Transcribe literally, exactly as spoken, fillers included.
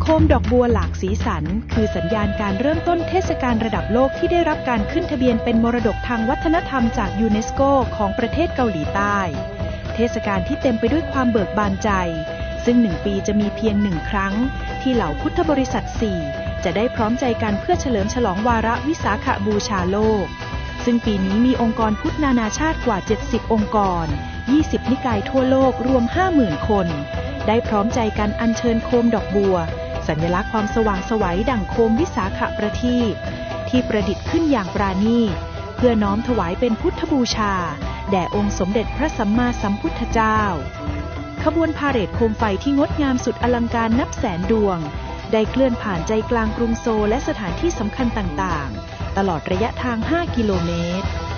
มดอกบัวหลากสีสันคือสัญญาณการเริ่มต้นเทศกาลระดับโลกที่ได้รับการขึ้นทะเบียนเป็นมรดกทางวัฒนธรรมจากยูเนสโกของประเทศเกาหลีใต้เทศกาลที่เต็มไปด้วยความเบิกบานใจซึ่งหนึ่งปีจะมีเพียงหนึ่งครั้งที่เหล่าพุทธบริษัทสี่จะได้พร้อมใจกันเพื่อเฉลิมฉลองวาระวิสาขบูชาโลกซึ่งปีนี้มีองค์กรพุทธนานาชาติกว่าเจ็ดสิบองค์กรยี่สิบนิกายทั่วโลกรวม ห้าหมื่น คนได้พร้อมใจกันอัญเชิญโคมดอกบัวสัญลักษณ์ความสว่างไสวดั่งโคมวิสาขประทีปที่ประดิษฐ์ขึ้นอย่างปราณีตเพื่อน้อมถวายเป็นพุทธบูชาแด่องค์สมเด็จพระสัมมาสัมพุทธเจ้าขบวนพาเหรดโคมไฟที่งดงามสุดอลังการนับแสนดวงได้เคลื่อนผ่านใจกลางกรุงโซลและสถานที่สำคัญต่างๆตลอดระยะทางห้ากิโลเมตร